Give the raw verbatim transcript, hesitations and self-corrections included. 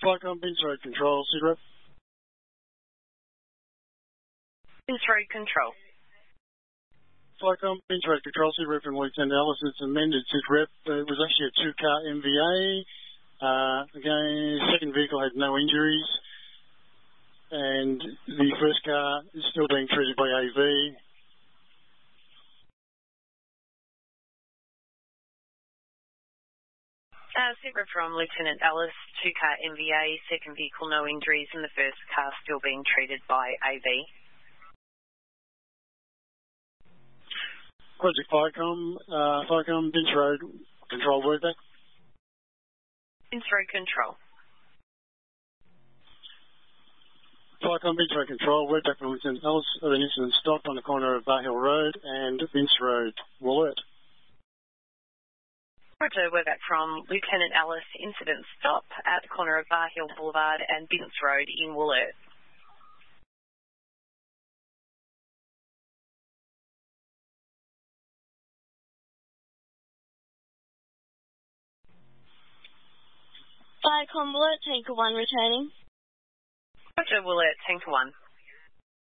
Flycom, Vince Road Control, Sitrep. Vince Road Control. Flycom, Vince Road Control, Sitrep from Lieutenant Ellis. It's amended Sitrep. It was actually a two-car M V A. Uh, again, second vehicle had no injuries. And the first car is still being treated by A V. Uh, Sitrep from Lieutenant Ellis, two-car M V A, second vehicle no injuries, and the first car still being treated by A V. Project Flycom, uh, Flycom, Vince Road Control, word back. Vince Road Control. Flycom, Vince Road Control, word back from Lieutenant Ellis of an incident stopped on the corner of Bar Hill Road and Vince Road, Wollert. Roger, we're back from Lieutenant Ellis. Incident stop at the corner of Bar Hill Boulevard and Vince Road in Wollert. Flycom, Wollert, Tanker one returning. Roger, Wollert, Tanker one.